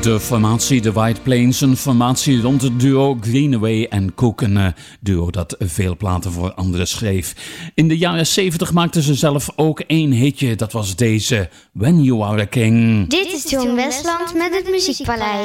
De formatie The White Plains, een formatie rond het duo Greenaway en Cook, een duo dat veel platen voor anderen schreef. In de jaren 70 maakten ze zelf ook één hitje, dat was deze, When You Are a King. Dit is John Westland met het Muziekpaleis.